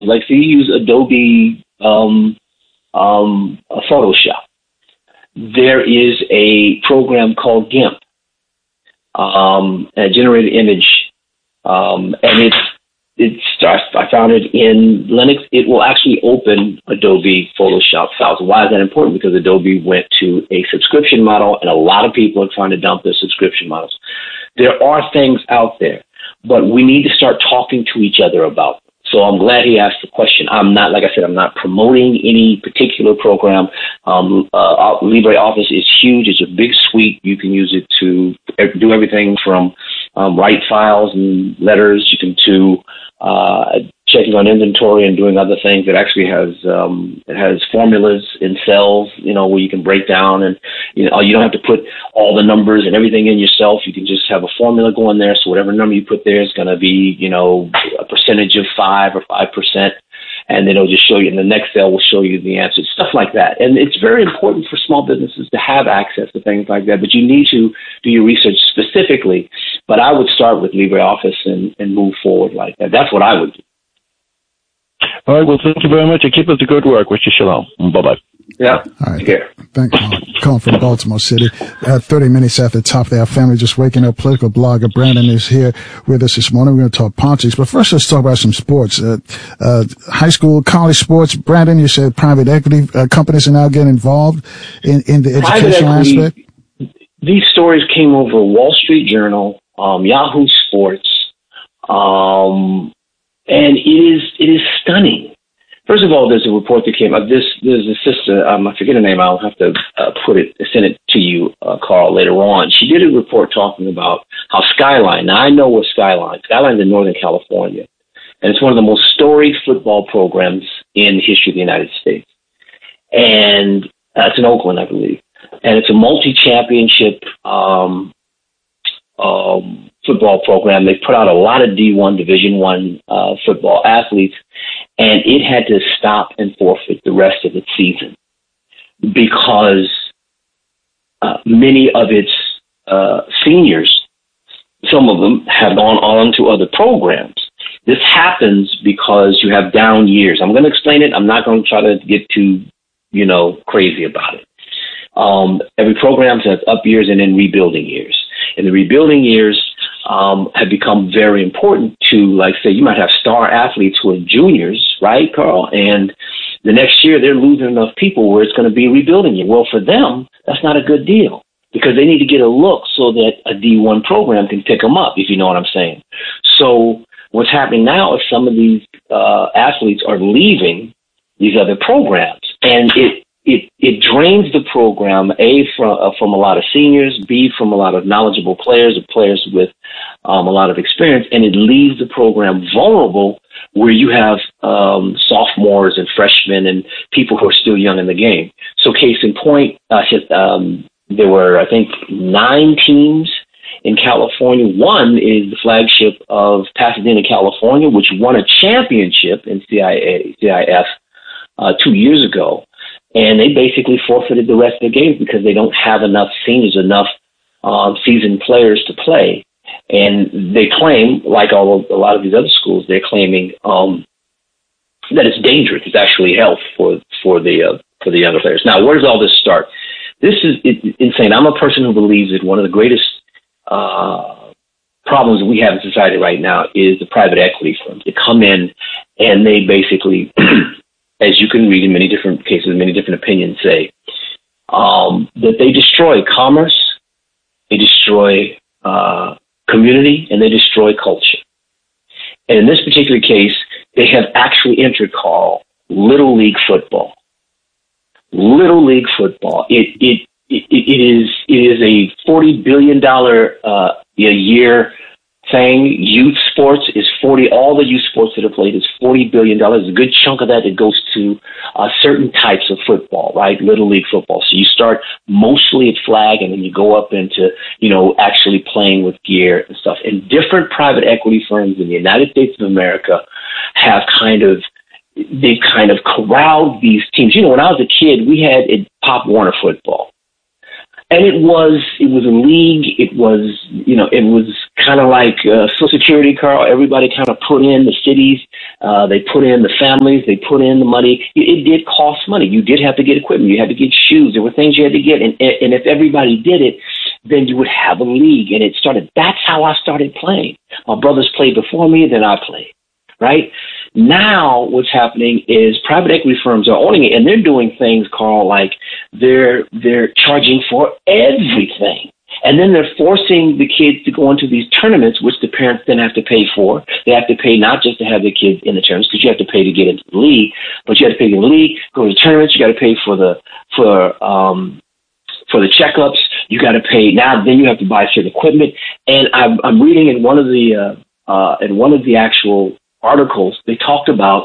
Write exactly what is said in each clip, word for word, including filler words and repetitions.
like if you use Adobe um, um, Photoshop, there is a program called GIMP, um, a generated image, um, and it's it starts. I found it in Linux. It will actually open Adobe Photoshop files. Why is that important? Because Adobe went to a subscription model, and a lot of people are trying to dump their subscription models. There are things out there, but we need to start talking to each other about them. So I'm glad he asked the question. I'm not, like I said, I'm not promoting any particular program. Um, uh, LibreOffice is huge. It's a big suite. You can use it to do everything from um, write files and letters. You can do uh, checking on inventory and doing other things. It actually has um, it has formulas in cells, you know, where you can break down, and you know you don't have to put all the numbers and everything in yourself. You can just have a formula going there. So whatever number you put there is going to be, you know, a percentage of five or five percent, and then it'll just show you. And the next cell will show you the answer, stuff like that. And it's very important for small businesses to have access to things like that. But you need to do your research specifically. But I would start with LibreOffice and, and move forward like that. That's what I would do. All right. Well, thank you very much. And keep up the good work. Wish you shalom. Bye-bye. Yeah. All right. Take care. Thank you. Calling from Baltimore City. Uh, thirty minutes after the top of our family just waking up. Political blogger Brandon is here with us this morning. We're going to talk politics. But first, let's talk about some sports. Uh, uh, high school, college sports. Brandon, you said private equity uh, companies are now getting involved in, in the educational aspect. These stories came over Wall Street Journal, um, Yahoo Sports, um, and it is it is stunning. First of all, there's a report that came up. This there's a sister, um, I forget her name. I'll have to uh, put it, send it to you, uh, Carl, later on. She did a report talking about how Skyline. Now I know what Skyline. Skyline's in Northern California, and it's one of the most storied football programs in the history of the United States. And uh, it's in Oakland, I believe. And it's a multi-championship um, um, football program. They put out a lot of D one, Division One uh, football athletes, and it had to stop and forfeit the rest of its season because uh, many of its uh, seniors, some of them, have gone on to other programs. This happens because you have down years. I'm going to explain it. I'm not going to try to get too, you know, crazy about it. Um, every program has up years and then rebuilding years. And the rebuilding years um, have become very important to, like, say, you might have star athletes who are juniors, right, Carl? And the next year they're losing enough people where it's going to be a rebuilding year. Well, for them, that's not a good deal because they need to get a look so that a D one program can pick them up, if you know what I'm saying. So what's happening now is some of these uh, athletes are leaving these other programs, and it It it drains the program, A, from, uh, from a lot of seniors, B, from a lot of knowledgeable players, or players with um, a lot of experience, and it leaves the program vulnerable where you have um, sophomores and freshmen and people who are still young in the game. So case in point, uh, um, there were, I think, nine teams in California. One is the flagship of Pasadena, California, which won a championship in C I A, C I F uh, two years ago. And they basically forfeited the rest of the games because they don't have enough seniors, enough uh, seasoned players to play. And they claim, like all a lot of these other schools, they're claiming um, that it's dangerous. It's actually health for for the uh, for the younger players. Now, where does all this start? This is it, insane. I'm a person who believes that one of the greatest uh, problems we have in society right now is the private equity firms that come in and they basically as you can read in many different cases, many different opinions say, um, that they destroy commerce, they destroy uh, community, and they destroy culture. And in this particular case, they have actually entered, Carl, Little League football. Little League football. It it it, it is it is a forty billion dollars uh, a year thing. Youth sports is forty. All the youth sports that are played is forty billion dollars. A good chunk of that that goes to uh, certain types of football, right? Little League football. So you start mostly at flag, and then you go up into, you know, actually playing with gear and stuff. And different private equity firms in the United States of America have kind of they've kind of corralled these teams. You know, when I was a kid, we had it, Pop Warner football. and it was it was a league. It was you know it was kind of like uh, Social Security, Carl. Everybody kind of put in the cities, uh, they put in the families, they put in the money. It, it did cost money. You did have to get equipment. You had to get shoes. There were things you had to get, and and if everybody did it, then you would have a league, and it started. That's how I started playing. My brothers played before me, then I played. Right now, what's happening is private equity firms are owning it, and they're doing things, Carl, like they're they're charging for everything, and then they're forcing the kids to go into these tournaments, which the parents then have to pay for. They have to pay not just to have their kids in the tournaments, because you have to pay to get into the league, but you have to pay to get in the league, go to the tournaments. You got to pay for the for um for the checkups. You got to pay now. Then you have to buy certain equipment, and I'm, I'm reading in one of the uh, uh, in one of the actual articles, they talked about,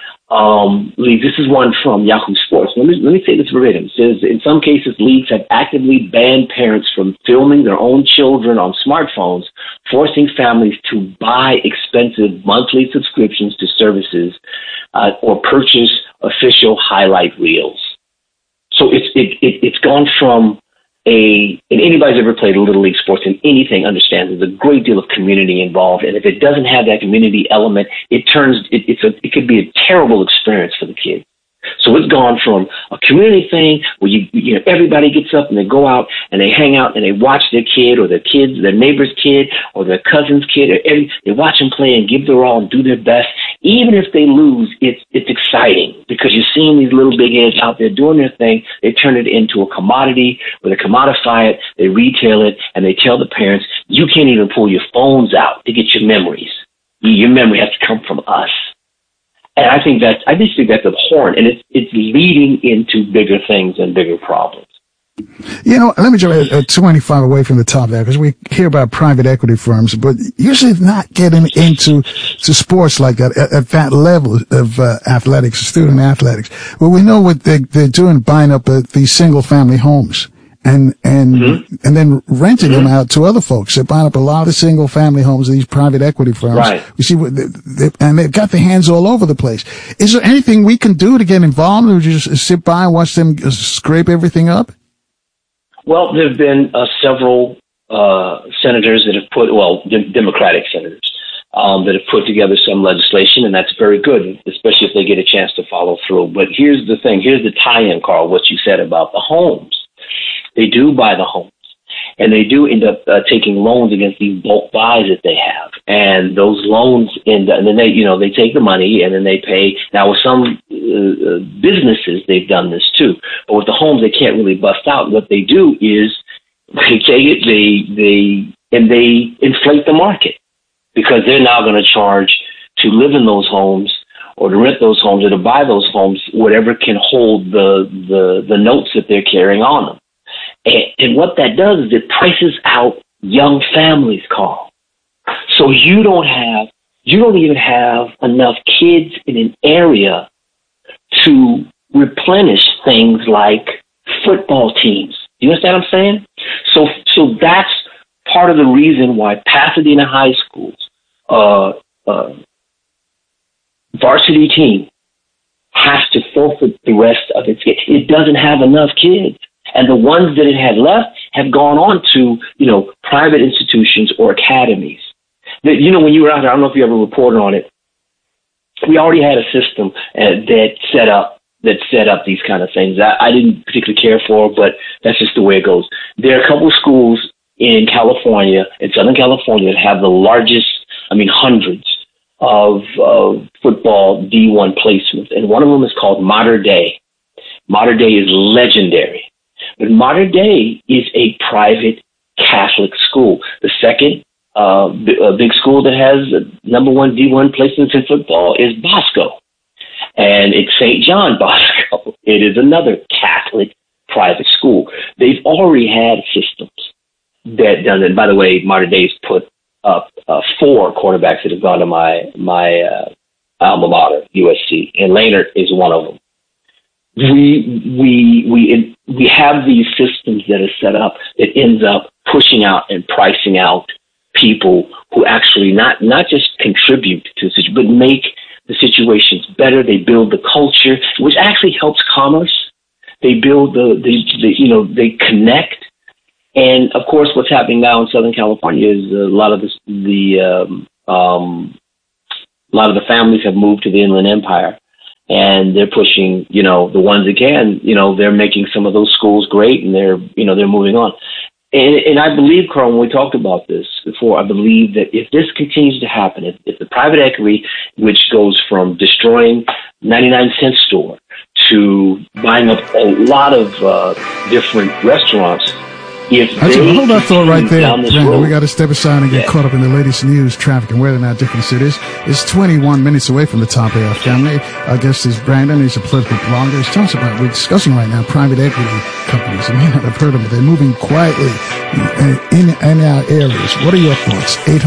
um, leagues. This is one from Yahoo Sports. Let me, let me say this verbatim. It says, in some cases, leagues have actively banned parents from filming their own children on smartphones, forcing families to buy expensive monthly subscriptions to services uh, or purchase official highlight reels. So it's, it, it, it's gone from A, and anybody's ever played a Little League sports in anything understands there's a great deal of community involved. And if it doesn't have that community element, it turns, it, it's a, it could be a terrible experience for the kids. So it's gone from a community thing where you, you know, everybody gets up and they go out and they hang out and they watch their kid or their kids, their neighbor's kid or their cousin's kid, or every, they watch them play and give their all and do their best. Even if they lose, it's, it's exciting because you're seeing these little big heads out there doing their thing. They turn it into a commodity where they commodify it, they retail it, and they tell the parents, you can't even pull your phones out to get your memories. Your memory has to come from us. And I think that's, I just think that's abhorrent, and it's, it's leading into bigger things and bigger problems. You know, let me jump at twenty-five away from the top there, because we hear about private equity firms, but usually not getting into to sports like that at, at that level of uh, athletics, student athletics. Well, we know what they, they're doing, buying up uh, these single family homes and and mm-hmm. and then renting mm-hmm. them out to other folks. They're buying up a lot of single family homes, these private equity firms. Right. We see what they, they, and they've got their hands all over the place. Is there anything we can do to get involved, or just sit by and watch them scrape everything up? Well, there have been uh, several uh, senators that have put, well, de- Democratic senators um, that have put together some legislation, and that's very good, especially if they get a chance to follow through. But here's the thing. Here's the tie-in, Carl, what you said about the homes. They do buy the homes, and they do end up uh, taking loans against these bulk buys that they have. And those loans end up, and then they, you know, they take the money and then they pay. Now, with some uh, businesses, they've done this too. But with the homes, they can't really bust out. What they do is they take it, they, they, and they inflate the market because they're now going to charge to live in those homes or to rent those homes or to buy those homes, whatever can hold the, the, the notes that they're carrying on them. And, and what that does is it prices out young families, Carl. So you don't have, you don't even have enough kids in an area to replenish things like football teams. You understand what I'm saying? So, so that's part of the reason why Pasadena High School's uh, uh, varsity team has to forfeit the rest of its kids. It doesn't have enough kids. And the ones that it had left have gone on to, you know, private institutions or academies. That, you know, when you were out there, I don't know if you ever reported on it, we already had a system uh, that set up that set up these kind of things. I, I didn't particularly care for, but that's just the way it goes. There are a couple of schools in California, in Southern California, that have the largest, I mean, hundreds of uh, football D one placements. And one of them is called Mater Dei. Mater Dei is legendary. But Mater Dei is a private Catholic school. The second uh, b- uh, big school that has uh, number one D one placements in football is Bosco. And it's Saint John Bosco. It is another Catholic private school. They've already had systems that done it. By the way, Mater Dei's put up uh, four quarterbacks that have gone to my my uh, alma mater, U S C, and Leonard is one of them. We we we we have these systems that are set up that ends up pushing out and pricing out people who actually not not just contribute to the situation, but make the situations better. They build the culture, which actually helps commerce. They build the, the, the you know, they connect And of course, what's happening now in Southern California is a lot of the, the um, um, a lot of the families have moved to the Inland Empire, and they're pushing, you know, the ones that can, you know, they're making some of those schools great, and they're, you know, they're moving on. And, and I believe, Carl, when we talked about this before, I believe that if this continues to happen, if, if the private equity, which goes from destroying ninety-nine cent store to buying up a lot of uh, different restaurants, if Actually, they hold that thought right there, Brandon. road, we got to step aside and get yeah. caught up in the latest news, traffic, and weather in our different cities. It's twenty-one minutes away from the top of our family. Our guest is Brandon. He's a political blogger. He's telling us about, we're discussing right now private equity companies. You may not have heard of them, but they're moving quietly in, in, in our areas. What are your thoughts? eight